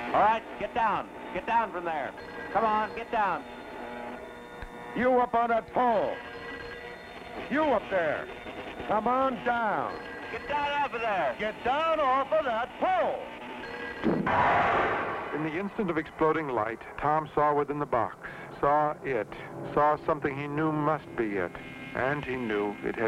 All right, get down. Get down from there. Come on, get down. You up on that pole. You up there. Come on down. Get down off of there. Get down off of that pole. In the instant of exploding light, Tom saw within the box, saw it, saw something he knew must be it, and he knew it had